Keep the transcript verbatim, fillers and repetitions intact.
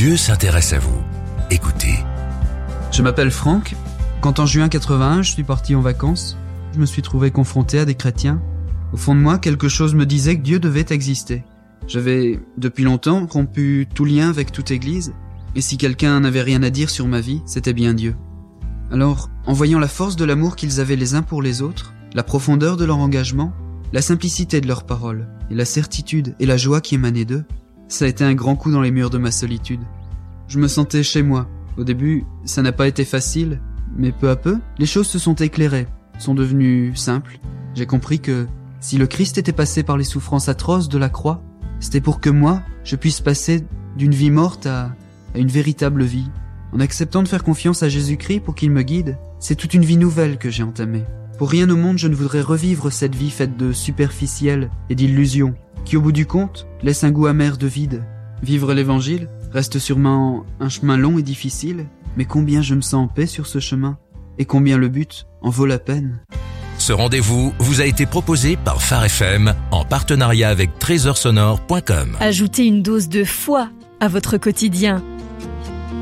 Dieu s'intéresse à vous. Écoutez. Je m'appelle Franck. Quand en juin quatre-vingt-un, je suis parti en vacances, je me suis trouvé confronté à des chrétiens. Au fond de moi, quelque chose me disait que Dieu devait exister. J'avais, depuis longtemps, rompu tout lien avec toute église, et si quelqu'un n'avait rien à dire sur ma vie, c'était bien Dieu. Alors, en voyant la force de l'amour qu'ils avaient les uns pour les autres, la profondeur de leur engagement, la simplicité de leurs paroles, et la certitude et la joie qui émanaient d'eux, ça a été un grand coup dans les murs de ma solitude. Je me sentais chez moi. Au début, ça n'a pas été facile, mais peu à peu, les choses se sont éclairées, sont devenues simples. J'ai compris que si le Christ était passé par les souffrances atroces de la croix, c'était pour que moi, je puisse passer d'une vie morte à, à une véritable vie. En acceptant de faire confiance à Jésus-Christ pour qu'il me guide, c'est toute une vie nouvelle que j'ai entamée. Pour rien au monde, je ne voudrais revivre cette vie faite de superficiel et d'illusions, qui au bout du compte, laisse un goût amer de vide. Vivre l'évangile reste sûrement un chemin long et difficile, mais combien je me sens en paix sur ce chemin, et combien le but en vaut la peine. Ce rendez-vous vous a été proposé par Phare F M en partenariat avec trésor sonore point com. Ajoutez une dose de foi à votre quotidien